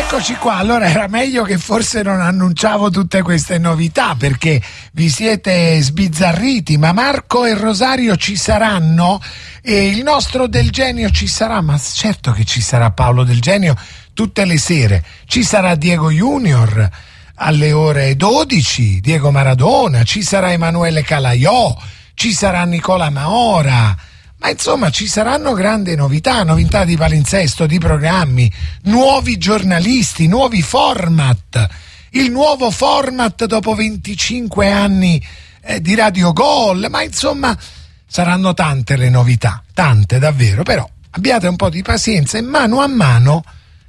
Eccoci qua, allora era meglio che forse non annunciavo tutte queste novità perché vi siete sbizzarriti, ma Marco e Rosario ci saranno e il nostro Del Genio ci sarà, ma certo che ci sarà Paolo Del Genio tutte le sere, ci sarà Diego Junior alle ore 12, Diego Maradona, ci sarà Emanuele Calaiò, ci sarà Nicola Maora. Ma insomma ci saranno grandi novità di palinsesto, di programmi, nuovi giornalisti, nuovi format, il nuovo format dopo 25 anni di Radio Gol, ma insomma saranno tante le novità, tante davvero, però abbiate un po' di pazienza e mano a mano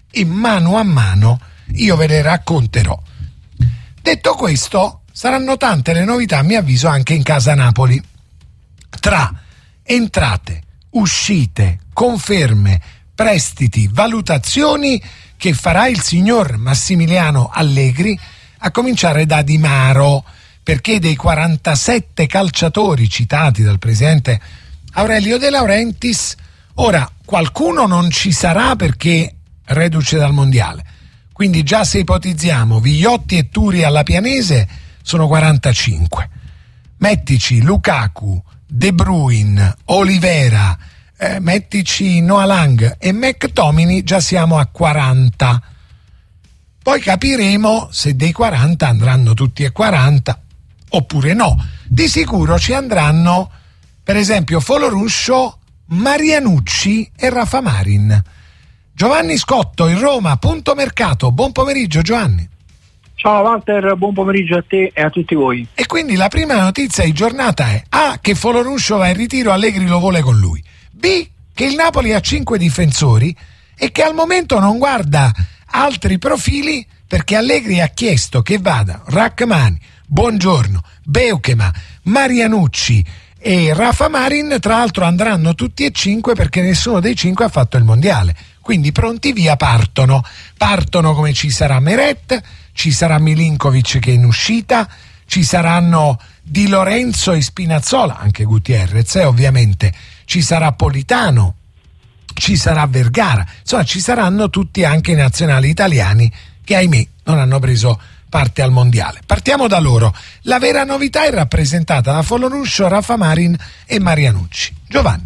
io ve le racconterò. Detto questo, saranno tante le novità, a mio avviso, anche in Casa Napoli, tra entrate, uscite, conferme, prestiti, valutazioni che farà il signor Massimiliano Allegri, a cominciare da Di Maro, perché dei 47 calciatori citati dal presidente Aurelio De Laurentiis, ora qualcuno non ci sarà perché reduce dal mondiale, quindi già se ipotizziamo Vigliotti e Turi alla Pianese sono 45, mettici Lukaku, De Bruyne, Olivera, mettici Noah Lang e McTominay, già siamo a 40. Poi capiremo se dei 40 andranno tutti e 40 oppure no. Di sicuro ci andranno, per esempio, Foloruscio, Marianucci e Rafa Marin. Giovanni Scotto in Roma, punto mercato. Buon pomeriggio Giovanni. Ciao Walter, buon pomeriggio a te e a tutti voi. E quindi la prima notizia di giornata è A, che Foloruscio va in ritiro, Allegri lo vuole con lui, B, che il Napoli ha 5 difensori e che al momento non guarda altri profili perché Allegri ha chiesto che vada Rachmani, Buongiorno, Beukema, Marianucci e Rafa Marin, tra l'altro andranno tutti e 5 perché nessuno dei 5 ha fatto il mondiale, quindi pronti via partono come ci sarà Meret, ci sarà Milinkovic che è in uscita, ci saranno Di Lorenzo e Spinazzola, anche Gutierrez ovviamente, ci sarà Politano, ci sarà Vergara, insomma ci saranno tutti anche i nazionali italiani che ahimè non hanno preso parte al mondiale. Partiamo da loro. La vera novità è rappresentata da Foloruscio, Rafa Marin e Marianucci. Giovanni.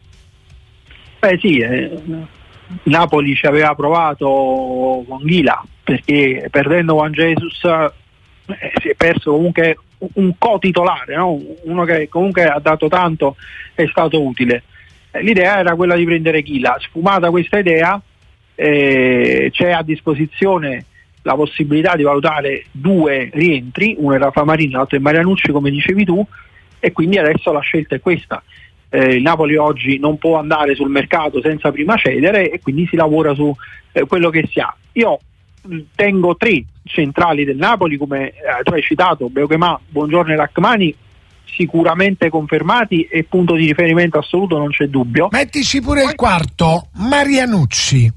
Sì, Napoli ci aveva provato con Ghila perché perdendo Juan Jesus si è perso comunque un co-titolare, no? Uno che comunque ha dato tanto, è stato utile. L'idea era quella di prendere Ghila. Sfumata questa idea, c'è a disposizione la possibilità di valutare 2 rientri, uno è Rafa Marin, l'altro è Marianucci come dicevi tu, e quindi adesso la scelta è questa. Il Napoli oggi non può andare sul mercato senza prima cedere e quindi si lavora su quello che si ha. Io tengo 3 centrali del Napoli, come tu hai citato, Beukema, Buongiorno e Rachmani, sicuramente confermati e punto di riferimento assoluto, non c'è dubbio. Mettici pure il quarto, Marianucci.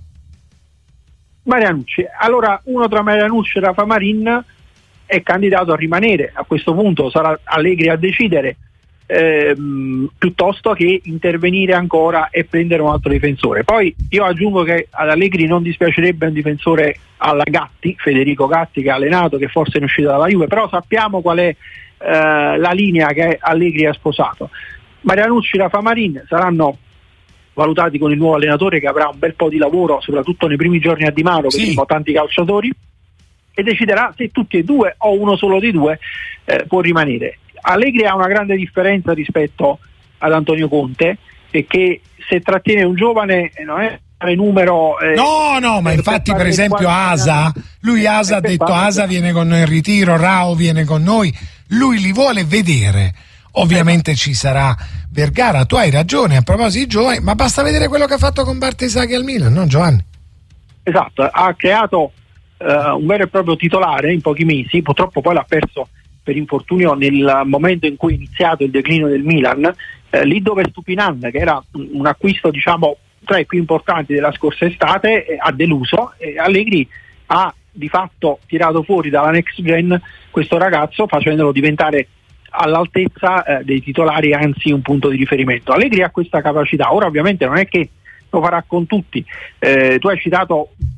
Allora uno tra Marianucci e Rafa Marin è candidato a rimanere, a questo punto sarà Allegri a decidere, piuttosto che intervenire ancora e prendere un altro difensore. Poi io aggiungo che ad Allegri non dispiacerebbe un difensore alla Gatti, Federico Gatti, che ha allenato, che forse è in uscita dalla Juve, però sappiamo qual è la linea che Allegri ha sposato. Marianucci e Rafa Marin saranno valutati con il nuovo allenatore che avrà un bel po' di lavoro soprattutto nei primi giorni a Di Maro, perché sono tanti calciatori, e deciderà se tutti e 2 o uno solo dei 2 può rimanere. Allegri ha una grande differenza rispetto ad Antonio Conte, perché se trattiene un giovane non è numero ma infatti per esempio Asa ha detto Asa viene con noi in ritiro, Rao viene con noi, lui li vuole vedere. Ovviamente ci sarà Vergara, tu hai ragione a proposito di giovani, ma basta vedere quello che ha fatto con Bartesaghi al Milan, no Giovanni? Esatto, ha creato un vero e proprio titolare in pochi mesi, purtroppo poi l'ha perso per infortunio nel momento in cui è iniziato il declino del Milan, lì dove Stupinan, che era un acquisto diciamo tra i più importanti della scorsa estate, ha deluso, e Allegri ha di fatto tirato fuori dalla next gen questo ragazzo facendolo diventare all'altezza dei titolari, anzi un punto di riferimento. Allegri ha questa capacità, ora ovviamente non è che lo farà con tutti, tu hai citato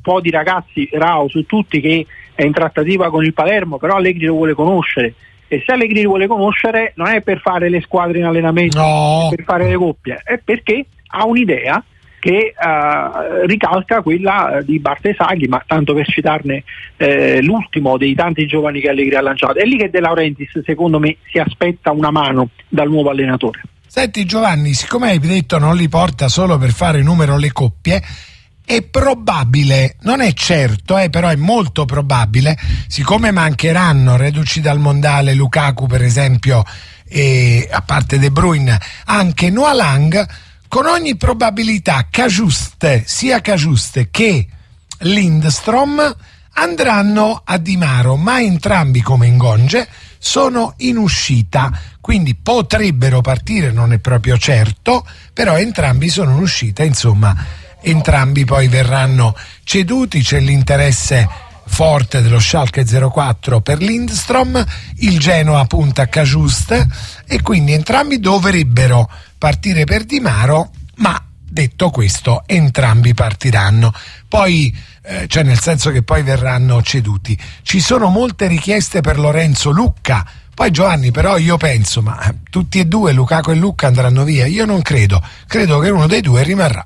po' di ragazzi, Rao su tutti, che è in trattativa con il Palermo, però Allegri lo vuole conoscere, e se Allegri lo vuole conoscere non è per fare le squadre in allenamento, no, per fare le coppie, è perché ha un'idea che ricalca quella di Bartesaghi, ma tanto per citarne l'ultimo dei tanti giovani che Allegri ha lanciato. È lì che De Laurentiis, secondo me, si aspetta una mano dal nuovo allenatore. Senti Giovanni, siccome hai detto non li porta solo per fare numero le coppie, è probabile, non è certo, però è molto probabile, siccome mancheranno, reduci dal mondiale, Lukaku per esempio, e a parte De Bruyne anche Noah Lang, con ogni probabilità sia Cagiuste che Lindstrom andranno a Di Maro, ma entrambi come Ngonge sono in uscita, quindi potrebbero partire, non è proprio certo, però entrambi sono in uscita, insomma entrambi poi verranno ceduti. C'è l'interesse forte dello Schalke 04 per Lindstrom, il Genoa punta a Cagiuste e quindi entrambi dovrebbero partire per Di Maro, ma detto questo entrambi partiranno, poi cioè nel senso che poi verranno ceduti. Ci sono molte richieste per Lorenzo Lucca, poi Giovanni però io penso, ma tutti e due, Lukaku e Lucca, andranno via? Io non credo che uno dei due rimarrà.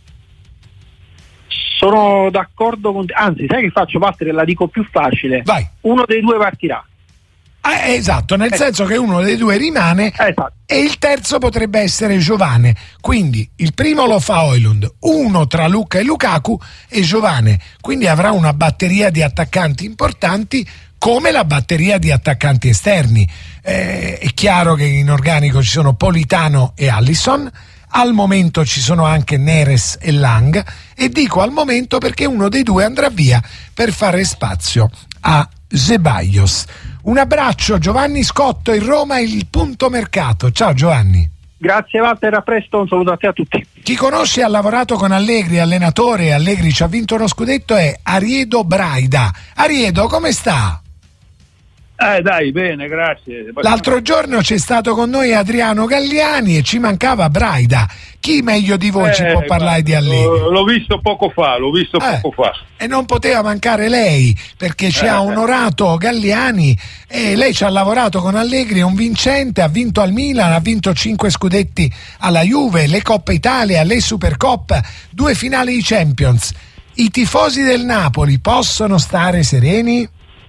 Sono d'accordo con te, anzi sai che faccio, Walter, la dico più facile. Vai. Uno dei due partirà. Esatto, nel senso che uno dei due rimane, esatto, e il terzo potrebbe essere Giovane, quindi il primo lo fa Højlund, uno tra Lucca e Lukaku e Giovane, quindi avrà una batteria di attaccanti importanti come la batteria di attaccanti esterni. È chiaro che in organico ci sono Politano e Alisson, al momento ci sono anche Neres e Lang, e dico al momento perché uno dei due andrà via per fare spazio a Ceballos. Un abbraccio, Giovanni Scotto in Roma, il punto mercato. Ciao Giovanni. Grazie Walter, a presto, un saluto a te, a tutti. Chi conosce e ha lavorato con Allegri, allenatore, Allegri ci ha vinto uno scudetto, è Ariedo Braida. Ariedo, come sta? Dai, bene, grazie. L'altro giorno c'è stato con noi Adriano Galliani e ci mancava Braida. Chi meglio di voi ci può parlare di Allegri? L'ho visto poco fa. E non poteva mancare lei, perché ci ha onorato Galliani, e lei ci ha lavorato con Allegri, è un vincente, ha vinto al Milan, ha vinto 5 scudetti alla Juve, le Coppa Italia, le Supercoppa, 2 finali di Champions. I tifosi del Napoli possono stare sereni?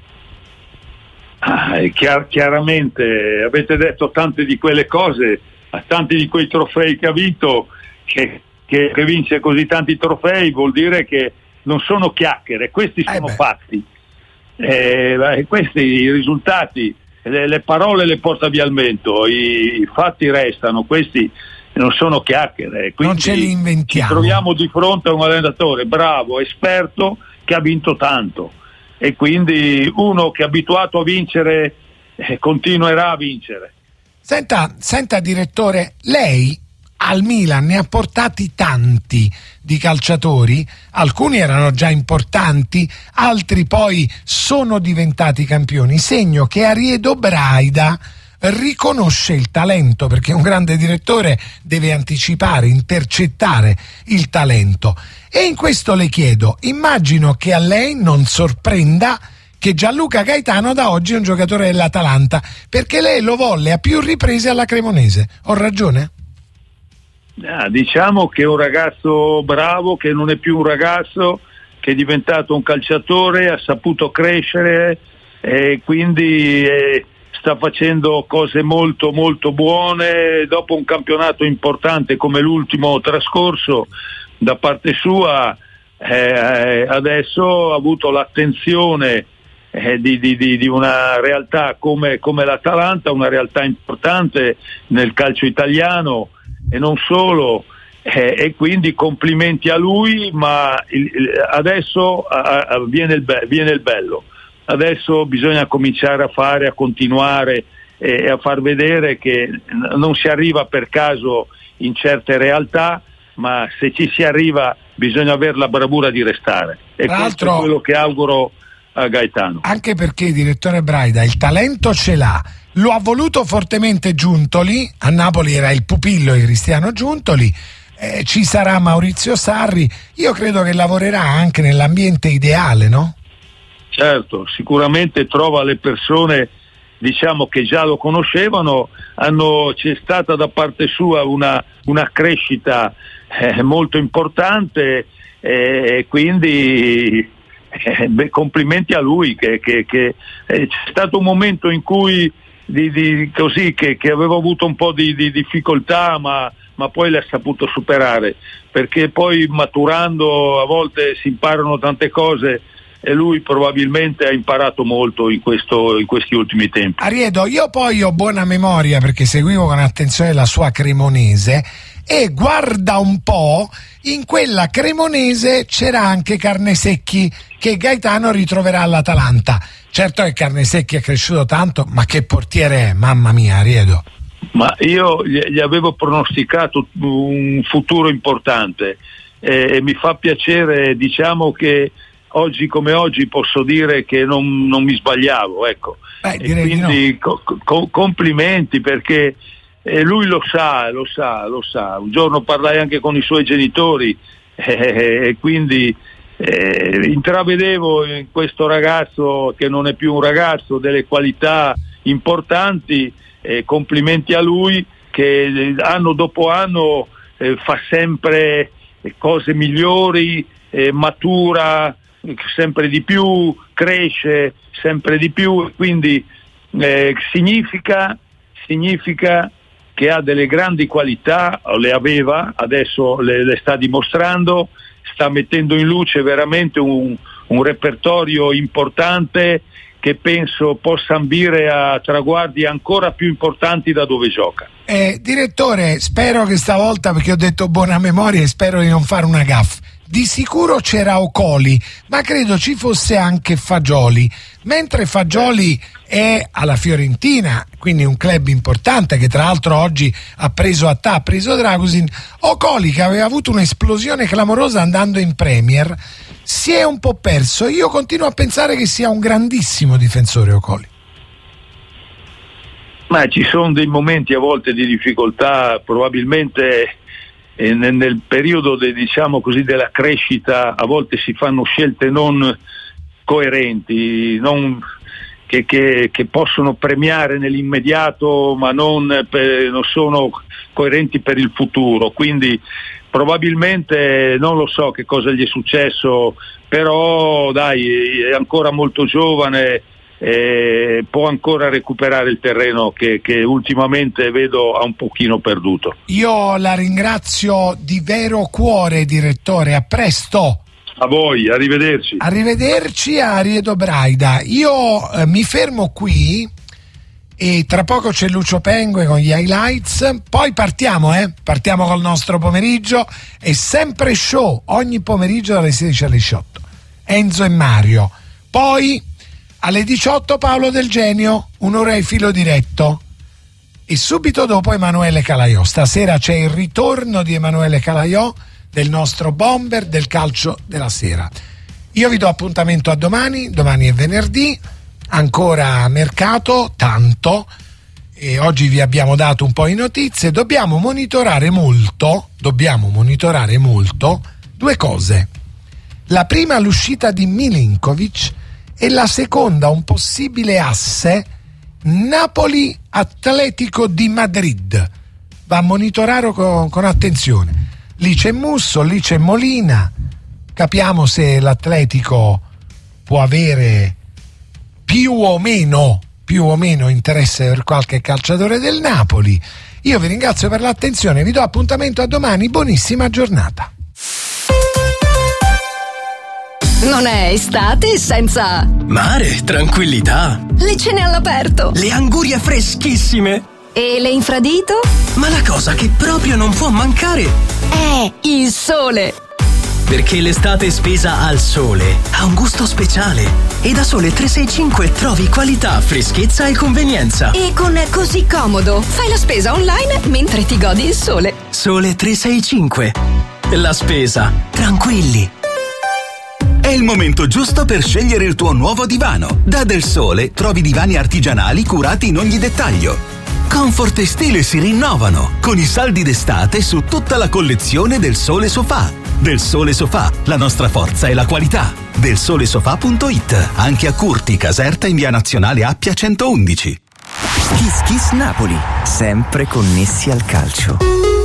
Chiaramente avete detto tante di quelle cose, tanti di quei trofei che ha vinto, che vince così tanti trofei vuol dire che non sono chiacchiere, questi sono fatti, questi i risultati, le parole le porta via il mento, i fatti restano, questi non sono chiacchiere, quindi non ce li inventiamo. Ci troviamo di fronte a un allenatore bravo, esperto, che ha vinto tanto, e quindi uno che è abituato a vincere continuerà a vincere. Senta direttore, lei al Milan ne ha portati tanti di calciatori, alcuni erano già importanti, altri poi sono diventati campioni, segno che Ariedo Braida riconosce il talento, perché un grande direttore deve anticipare, intercettare il talento. E in questo le chiedo, immagino che a lei non sorprenda che Gianluca Gaetano da oggi è un giocatore dell'Atalanta, perché lei lo volle a più riprese alla Cremonese. Ho ragione? Diciamo che è un ragazzo bravo, che non è più un ragazzo, che è diventato un calciatore, ha saputo crescere e quindi sta facendo cose molto molto buone. Dopo un campionato importante come l'ultimo trascorso da parte sua, adesso ha avuto l'attenzione di una realtà come l'Atalanta, una realtà importante nel calcio italiano e non solo, e quindi complimenti a lui, ma adesso viene il bello. Adesso bisogna cominciare a continuare e a far vedere che non si arriva per caso in certe realtà, ma se ci si arriva bisogna avere la bravura di restare, e questo è quello che auguro a Gaetano. Anche perché, direttore Braida, il talento ce l'ha, lo ha voluto fortemente Giuntoli, a Napoli era il pupillo di Cristiano Giuntoli, ci sarà Maurizio Sarri, io credo che lavorerà anche nell'ambiente ideale, no? Certo, sicuramente trova le persone, diciamo, che già lo conoscevano, c'è stata da parte sua una crescita molto importante, quindi complimenti a lui, che c'è stato un momento in cui così che avevo avuto un po' di difficoltà, ma poi l'ha saputo superare, perché poi maturando a volte si imparano tante cose, e lui probabilmente ha imparato molto in questi ultimi tempi. Ariedo, io poi ho buona memoria perché seguivo con attenzione la sua Cremonese, e guarda un po', in quella Cremonese c'era anche Carnesecchi, che Gaetano ritroverà all'Atalanta. Certo che Carnesecchi è cresciuto tanto, ma che portiere è, mamma mia, Ariedo. Ma io gli avevo pronosticato un futuro importante, e mi fa piacere, diciamo, che oggi come oggi posso dire che non mi sbagliavo, ecco. E quindi no. Complimenti, perché lui lo sa. Un giorno parlai anche con i suoi genitori, e quindi intravedevo in questo ragazzo, che non è più un ragazzo, delle qualità importanti. Complimenti a lui, che anno dopo anno fa sempre cose migliori, matura sempre di più, cresce sempre di più, e quindi significa che ha delle grandi qualità, le aveva, adesso le sta dimostrando, sta mettendo in luce veramente un repertorio importante, che penso possa ambire a traguardi ancora più importanti da dove gioca. Direttore, spero che stavolta, perché ho detto buona memoria e spero di non fare una gaffe, di sicuro c'era Ocoli, ma credo ci fosse anche Fagioli, mentre Fagioli è alla Fiorentina, quindi un club importante, che tra l'altro oggi ha preso Dragusin. Ocoli, che aveva avuto un'esplosione clamorosa andando in Premier, si è un po' perso. Io continuo a pensare che sia un grandissimo difensore Ocoli. Ma ci sono dei momenti a volte di difficoltà, probabilmente nel periodo diciamo così della crescita, a volte si fanno scelte non coerenti, che possono premiare nell'immediato, ma non sono coerenti per il futuro. Quindi probabilmente non lo so che cosa gli è successo, però dai, è ancora molto giovane, può ancora recuperare il terreno che ultimamente vedo ha un pochino perduto. Io la ringrazio di vero cuore, direttore, a presto. A voi, arrivederci. Arrivederci a Ariedo Braida. Io mi fermo qui e tra poco c'è Lucio Pengue con gli highlights, poi partiamo col nostro pomeriggio, è sempre show ogni pomeriggio dalle 16 alle 18, Enzo e Mario, poi alle 18 Paolo Del Genio, un'ora di filo diretto, e subito dopo Emanuele Calaiò. Stasera c'è il ritorno di Emanuele Calaiò, del nostro bomber del calcio della sera. Io vi do appuntamento a domani è venerdì, ancora mercato, tanto, e oggi vi abbiamo dato un po' di notizie. Dobbiamo monitorare molto due cose. La prima, l'uscita di Milinkovic, e la seconda, un possibile asse Napoli-Atletico di Madrid. Va a monitorare con attenzione. Lì c'è Musso, lì c'è Molina, capiamo se l'Atletico può avere più o meno interesse per qualche calciatore del Napoli. Io vi ringrazio per l'attenzione, vi do appuntamento a domani, buonissima giornata. Non è estate senza mare, tranquillità, le cene all'aperto, le angurie freschissime e le infradito? Ma la cosa che proprio non può mancare è il sole. Perché l'estate spesa al sole ha un gusto speciale, e da Sole 365 trovi qualità, freschezza e convenienza. E con Così Comodo fai la spesa online mentre ti godi il sole. Sole 365, la spesa tranquilli. È il momento giusto per scegliere il tuo nuovo divano. Da Del Sole trovi divani artigianali curati in ogni dettaglio, Comfort e stile si rinnovano con i saldi d'estate su tutta la collezione Del Sole Sofà. Del Sole Sofà, la nostra forza è la qualità. Delsolesofà.it, anche a Curti, Caserta, in via Nazionale Appia 111. Kiss Kiss Napoli, sempre connessi al calcio.